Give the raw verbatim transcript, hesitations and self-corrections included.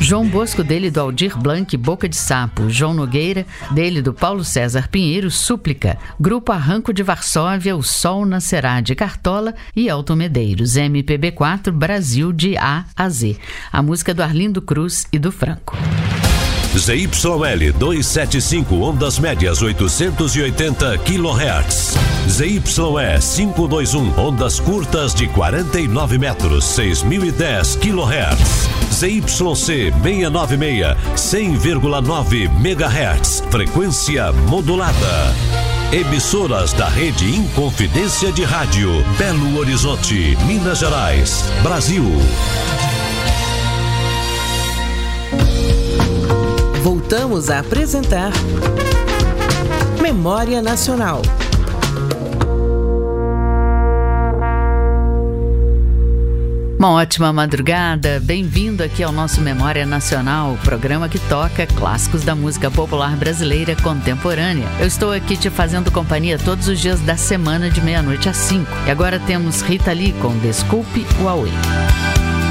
João Bosco, dele do Aldir Blanc, Boca de Sapo. João Nogueira, dele do Paulo César Pinheiro, Súplica. Grupo Arranco de Varsóvia, O Sol Nascerá, de Cartola. E Elton Medeiros, M P B quatro, Brasil, de A a Z. A música do Arlindo Cruz e do Franco. Z Y L duzentos e setenta e cinco, ondas médias oitocentos e oitenta quilohertz. Z Y E quinhentos e vinte e um, ondas curtas de quarenta e nove metros, seis mil e dez quilohertz. Z Y C seiscentos e noventa e seis, cem vírgula nove megahertz, frequência modulada. Emissoras da rede Inconfidência de Rádio, Belo Horizonte, Minas Gerais, Brasil. Voltamos a apresentar Memória Nacional. Uma ótima madrugada, bem-vindo aqui ao nosso Memória Nacional, programa que toca clássicos da música popular brasileira contemporânea. Eu estou aqui te fazendo companhia todos os dias da semana, de meia-noite às cinco. E agora temos Rita Lee com Desculpe o Away.